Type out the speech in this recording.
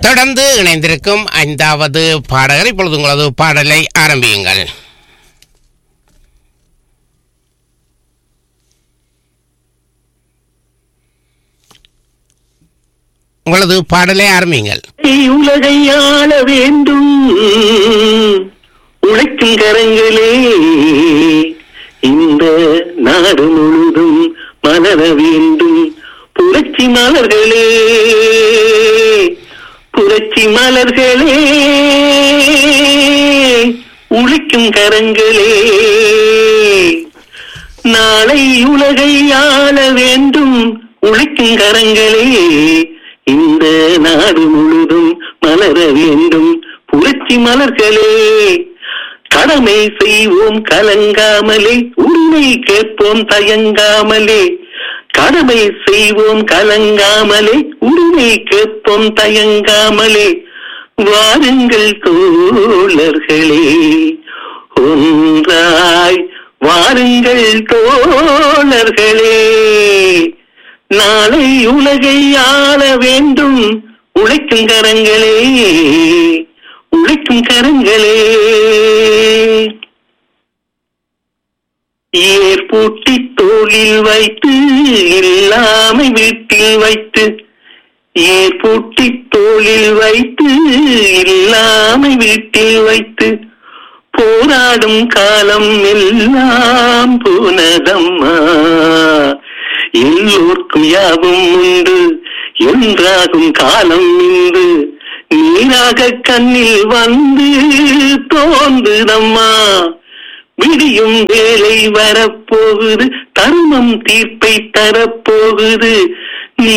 தொடர்ந்து இணைந்திருக்கும் 5வது பாடகர் இப்பொழுது உங்களது பாடலை ஆரம்பியுங்கள். உங்களது பாடலை ஆரம்பியுங்கள். உலகை ஆள வேண்டும் உழைக்கும் கரங்களே, இந்த நாடு முழுதும் மலர வேண்டும் புரட்சி மலர்களே, புரட்சி மலர்களே, உழைக்கும் கரங்களே, நாளை உலகை ஆள வேண்டும் உழைக்கும் கரங்களே, இந்த நாடு முழுதும் மலர வேண்டும் புரட்சி மலர்களே, கடமை செய்வோம் கலங்காமலே, உண்மை கேட்போம் தயங்காமலே, கடமை செய்வோம் கலங்காமலே, உண்மை கேட்போம் தயங்காமலே, வாருங்கள் தோழர்களே ஒன்றாய் வாருங்கள் தோழர்களே, நாளை உலகை ஆள வேண்டும் உழைக்கும் கரங்களே, உழைக்கும் கரங்களே, ஏற்பூட்டி தோளில் வைத்து இல்லாமை வீட்டில் வைத்து, ஏற்பூட்டி தோளில் வைத்து இல்லாமை வீட்டில் வைத்து, போராடும் காலம் எல்லாம் போனதம்மா, எல்லோர்க்கும் யாவும் உண்டு என்றாகும் காலம் இன்று, நீராக கண்ணில் வந்து தோன்றுதம்மா, விடியும் வேலை வரப்போகுது தர்மம் தீர்ப்பை தரப்போகுது,